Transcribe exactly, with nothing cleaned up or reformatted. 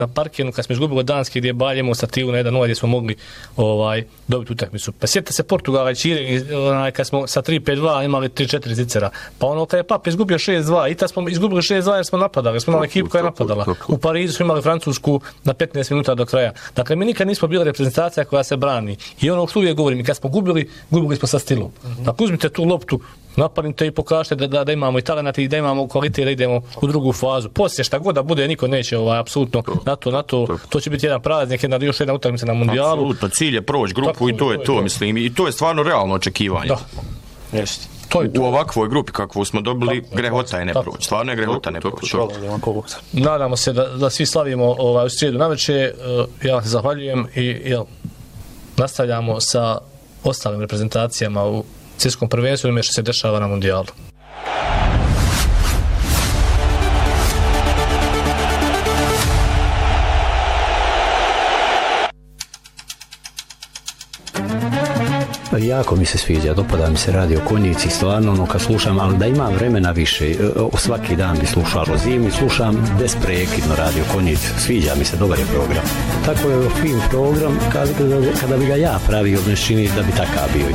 na Parkenu kad smo izgubili Danske gdje je Balje imao stativu na jedan nula gdje smo mogli ovaj, dobiti utakmicu. Pa sjetite se Portugala i Čire onaj, kad smo sa tri pet dva imali tri četiri zicera. Pa ono kad je Pap izgubio šest dva i tad smo izgubili šest dva jer smo napadali, jer smo imali ekipu koja je napadala. U Parizu smo imali Francusku na petnaest minuta do kraja. Dakle, mi nikad nismo bili reprezentacija koja se brani. I ono što uvijek govorim, kad smo gubili, gubili smo sa stilom. Dakle, uzmite tu loptu, napadnite i pokažete da, da, da imamo i talent i da imamo kvalitet da idemo u drugu fazu. Poslije šta god da bude, niko neće ovaj, apsolutno na to, na to, to će biti jedan praznik, jedna, još jedna utakmica na mundijalu. Apsolutno, cilj je proći grupu. Tako, i to je to, to mislim, i to je stvarno realno očekivanje. Da. Jeste. To je to. U ovakvoj grupi kakvu smo dobili, tako, grehota je ne proći. Stvarno je grehota ne proći. Nadamo se da, da svi slavimo ovaj, u srijedu navečer. Ja vam se zahvaljujem i jel, nastavljamo sa ostalim reprezentacijama u svjetskom prvenstvu i što se dešava na mundijalu. Jako mi se sviđa, dopada mi se Radio Konjici, stvarno ono kad slušam, ali da imam vremena više, svaki dan bi slušao zimi, slušam besprekidno Radio Konjici, sviđa mi se, dobar je program. Tako je fin program, kada, kada bi ga ja pravio, ne čini da bi takav bio.